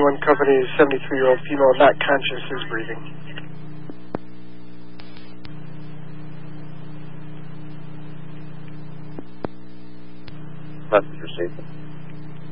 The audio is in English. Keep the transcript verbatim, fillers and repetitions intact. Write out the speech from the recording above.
twenty-one company, seventy-three-year-old female, not conscious, is breathing. Message received.